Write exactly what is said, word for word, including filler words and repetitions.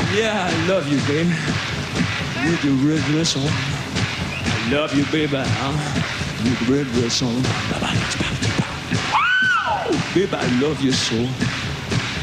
Yeah, I love you, baby. With your red dress on. I love you, baby. Huh? With the red dress on. Baby, I love you so.